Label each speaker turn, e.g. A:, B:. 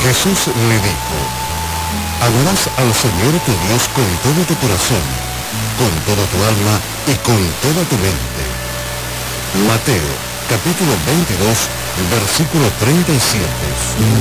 A: Jesús le dijo: amarás al Señor tu Dios con todo tu corazón, con toda tu alma y con toda tu mente. Mateo, capítulo 22, versículo 37.